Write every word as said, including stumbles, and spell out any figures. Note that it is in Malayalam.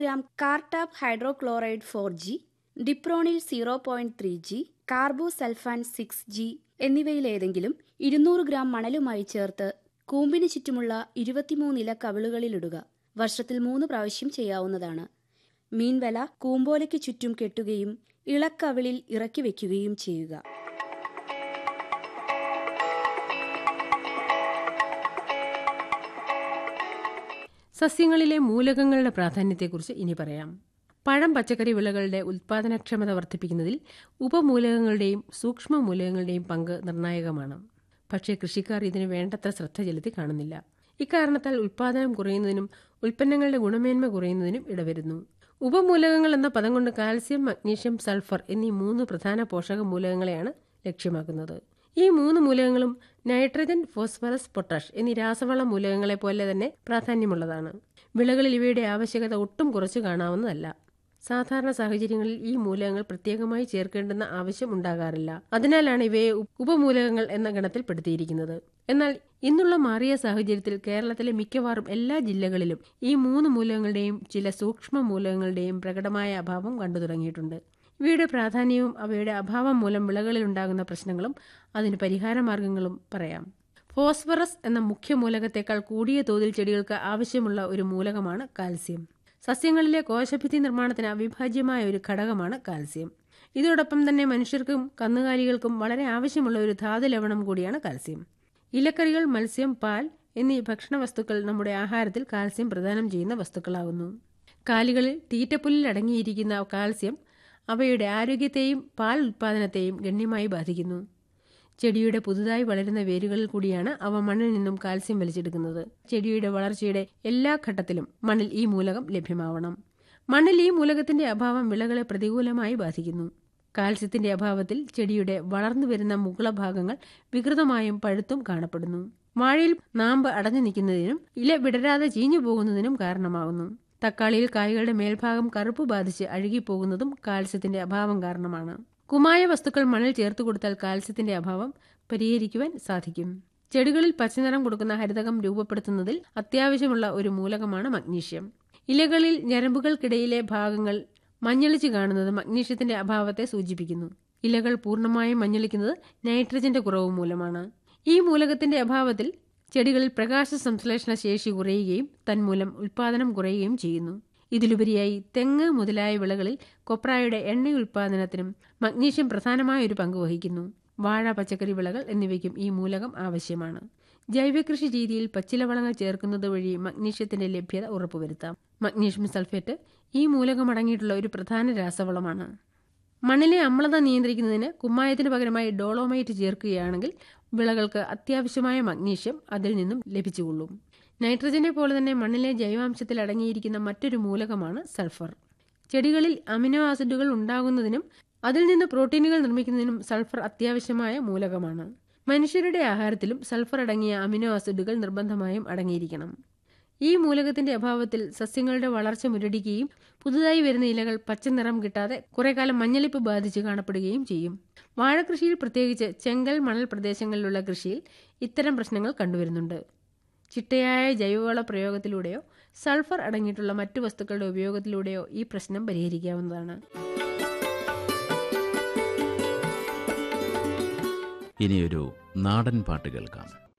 Gram cartap hydrochloride four G, ഡിപ്രോണിൽ zero point three G, carbosulfan six G എന്നിവയിലേതെങ്കിലും ഇരുന്നൂറ് ഗ്രാം മണലുമായി ചേർത്ത് കൂമ്പിന് ചുറ്റുമുള്ള ഇരുപത്തിമൂന്ന് ഇല കവിളുകളിലിടുക. വർഷത്തിൽ മൂന്ന് പ്രാവശ്യം ചെയ്യാവുന്നതാണ്. മീൻവല കൂമ്പോലയ്ക്ക് ചുറ്റും കെട്ടുകയും ഇളക്കവിളിൽ ഇറക്കി വയ്ക്കുകയും ചെയ്യുക. സസ്യങ്ങളിലെ മൂലകങ്ങളുടെ പ്രാധാന്യത്തെക്കുറിച്ച് ഇനി പറയാം. പഴം പച്ചക്കറി വിളകളുടെ ഉൽപാദനക്ഷമത വർദ്ധിപ്പിക്കുന്നതിൽ ഉപമൂലകങ്ങളുടെയും സൂക്ഷ്മ മൂലകങ്ങളുടെയും പങ്ക് നിർണായകമാണ്. പക്ഷേ കൃഷിക്കാർ ഇതിന് വേണ്ടത്ര ശ്രദ്ധ ചെലുത്തി കാണുന്നില്ല. ഇക്കാരണത്താൽ ഉൽപാദനം കുറയുന്നതിനും ഉൽപ്പന്നങ്ങളുടെ ഗുണമേന്മ കുറയുന്നതിനും ഇടവരുന്നു. ഉപമൂലകങ്ങൾ എന്ന പദം കൊണ്ട് കാൽസ്യം, മഗ്നീഷ്യം, സൾഫർ എന്നീ മൂന്ന് പ്രധാന പോഷക മൂലകങ്ങളെയാണ് ലക്ഷ്യമാക്കുന്നത്. ഈ മൂന്ന് മൂലകങ്ങളും നൈട്രജൻ, ഫോസ്ഫറസ്, പൊട്ടാഷ് എന്നീ രാസവള മൂലകങ്ങളെ പോലെ തന്നെ പ്രാധാന്യമുള്ളതാണ്. വിളകളിൽ ഇവയുടെ ആവശ്യകത ഒട്ടും കുറച്ചു കാണാവുന്നതല്ല. സാധാരണ സാഹചര്യങ്ങളിൽ ഈ മൂലകങ്ങൾ പ്രത്യേകമായി ചേർക്കേണ്ടുന്ന ആവശ്യം ഉണ്ടാകാറില്ല. അതിനാലാണ് ഇവയെ ഉപമൂലകങ്ങൾ എന്ന ഗണത്തിൽ പെടുത്തിയിരിക്കുന്നത്. എന്നാൽ ഇന്നുള്ള മാറിയ സാഹചര്യത്തിൽ കേരളത്തിലെ മിക്കവാറും എല്ലാ ജില്ലകളിലും ഈ മൂന്ന് മൂലകങ്ങളുടെയും ചില സൂക്ഷ്മ മൂലകങ്ങളുടെയും പ്രകടമായ അഭാവം കണ്ടു തുടങ്ങിയിട്ടുണ്ട്. ഇവയുടെ പ്രാധാന്യവും അവയുടെ അഭാവം മൂലം വിളകളിൽ ഉണ്ടാകുന്ന പ്രശ്നങ്ങളും അതിന് പരിഹാര മാർഗങ്ങളും പറയാം. ഫോസ്ഫറസ് എന്ന മുഖ്യ മൂലകത്തെക്കാൾ കൂടിയ തോതിൽ ചെടികൾക്ക് ആവശ്യമുള്ള ഒരു മൂലകമാണ് കാൽസ്യം. സസ്യങ്ങളിലെ കോശഭിത്തി നിർമ്മാണത്തിന് അവിഭാജ്യമായ ഒരു ഘടകമാണ് കാൽസ്യം. ഇതോടൊപ്പം തന്നെ മനുഷ്യർക്കും കന്നുകാലികൾക്കും വളരെ ആവശ്യമുള്ള ഒരു ധാതു ലവണം കൂടിയാണ് കാൽസ്യം. ഇലക്കറികൾ, മത്സ്യം, പാൽ എന്നീ ഭക്ഷണ വസ്തുക്കൾ നമ്മുടെ ആഹാരത്തിൽ കാൽസ്യം പ്രദാനം ചെയ്യുന്ന വസ്തുക്കളാകുന്നു. കാലികളിൽ തീറ്റപ്പുല്ലിൽ അടങ്ങിയിരിക്കുന്ന കാൽസ്യം അവയുടെ ആരോഗ്യത്തെയും പാൽ ഉൽപാദനത്തെയും ഗണ്യമായി ബാധിക്കുന്നു. ചെടിയുടെ പുതുതായി വളരുന്ന വേരുകളിൽ കൂടിയാണ് അവ മണ്ണിൽ നിന്നും കാൽസ്യം വലിച്ചെടുക്കുന്നത്. ചെടിയുടെ വളർച്ചയുടെ എല്ലാ ഘട്ടത്തിലും മണ്ണിൽ ഈ മൂലകം ലഭ്യമാവണം. മണ്ണിൽ ഈ മൂലകത്തിന്റെ അഭാവം വിളകളെ പ്രതികൂലമായി ബാധിക്കുന്നു. കാൽസ്യത്തിന്റെ അഭാവത്തിൽ ചെടിയുടെ വളർന്നു വരുന്ന മുകളഭാഗങ്ങൾ വികൃതമായും പഴുത്തും കാണപ്പെടുന്നു. വാഴയിൽ നാമ്പ് അടഞ്ഞു നിൽക്കുന്നതിനും ഇല വിടരാതെ ചീഞ്ഞു പോകുന്നതിനും കാരണമാകുന്നു. തക്കാളിയിൽ കായ്കളുടെ മേൽഭാഗം കറുപ്പ് ബാധിച്ച് അഴുകിപ്പോകുന്നതും കാൽസ്യത്തിന്റെ അഭാവം കാരണമാണ്. കുമായ വസ്തുക്കൾ മണ്ണിൽ ചേർത്ത് കൊടുത്താൽ കാൽസ്യത്തിന്റെ അഭാവം പരിഹരിക്കുവാൻ സാധിക്കും. ചെടികളിൽ പച്ചനിറം കൊടുക്കുന്ന ഹരിതകം രൂപപ്പെടുത്തുന്നതിൽ അത്യാവശ്യമുള്ള ഒരു മൂലകമാണ് മഗ്നീഷ്യം. ഇലകളിൽ ഞരമ്പുകൾക്കിടയിലെ ഭാഗങ്ങൾ മഞ്ഞളിച്ച് കാണുന്നത് മഗ്നീഷ്യത്തിന്റെ അഭാവത്തെ സൂചിപ്പിക്കുന്നു. ഇലകൾ പൂർണ്ണമായും മഞ്ഞളിക്കുന്നത് നൈട്രജന്റെ കുറവ് മൂലമാണ്. ഈ മൂലകത്തിന്റെ അഭാവത്തിൽ ചെടികളിൽ പ്രകാശ സംശ്ലേഷണ ശേഷി കുറയുകയും തന്മൂലം ഉൽപാദനം കുറയുകയും ചെയ്യുന്നു. ഇതിലുപരിയായി തെങ്ങ് മുതലായ വിളകളിൽ കൊപ്രായുടെ എണ്ണ ഉൽപാദനത്തിനും മഗ്നീഷ്യം പ്രധാനമായ ഒരു പങ്ക് വഹിക്കുന്നു. വാഴ, പച്ചക്കറി വിളകൾ എന്നിവയ്ക്കും ഈ മൂലകം ആവശ്യമാണ്. ജൈവകൃഷി രീതിയിൽ പച്ചിലവളങ്ങൾ ചേർക്കുന്നത് വഴി മഗ്നീഷ്യത്തിന്റെ ലഭ്യത ഉറപ്പുവരുത്താം. മഗ്നീഷ്യം സൾഫേറ്റ് ഈ മൂലകം അടങ്ങിയിട്ടുള്ള ഒരു പ്രധാന രാസവളമാണ്. മണ്ണിലെ അമ്ലത നിയന്ത്രിക്കുന്നതിന് കുമ്മായത്തിന് പകരമായി ഡോളോമൈറ്റ് ചേർക്കുകയാണെങ്കിൽ വിളകൾക്ക് അത്യാവശ്യമായ മഗ്നീഷ്യം അതിൽ നിന്നും ലഭിച്ചുകൊള്ളും. നൈട്രജനെ പോലെ തന്നെ മണ്ണിലെ ജൈവാംശത്തിൽ അടങ്ങിയിരിക്കുന്ന മറ്റൊരു മൂലകമാണ് സൾഫർ. ചെടികളിൽ അമിനോ ആസിഡുകൾ ഉണ്ടാകുന്നതിനും അതിൽ നിന്ന് പ്രോട്ടീനുകൾ നിർമ്മിക്കുന്നതിനും സൾഫർ അത്യാവശ്യമായ മൂലകമാണ്. മനുഷ്യരുടെ ആഹാരത്തിലും സൾഫർ അടങ്ങിയ അമിനോ ആസിഡുകൾ നിർബന്ധമായും അടങ്ങിയിരിക്കണം. ഈ മൂലകത്തിന്റെ അഭാവത്തിൽ സസ്യങ്ങളുടെ വളർച്ച മുരടിക്കുകയും പുതുതായി വരുന്ന ഇലകൾ പച്ച നിറം കിട്ടാതെ കുറെ കാലം മഞ്ഞളിപ്പ് ബാധിച്ച് കാണപ്പെടുകയും ചെയ്യും. വാഴകൃഷിയിൽ, പ്രത്യേകിച്ച് ചെങ്കൽ മണൽ പ്രദേശങ്ങളിലുള്ള കൃഷിയിൽ ഇത്തരം പ്രശ്നങ്ങൾ കണ്ടുവരുന്നുണ്ട്. ചിട്ടയായ ജൈവവള പ്രയോഗത്തിലൂടെയോ സൾഫർ അടങ്ങിയിട്ടുള്ള മറ്റു വസ്തുക്കളുടെ ഉപയോഗത്തിലൂടെയോ ഈ പ്രശ്നം പരിഹരിക്കാവുന്നതാണ്. ഇനിയൊരു നാടൻ പാട്ട് കേൾക്കാം.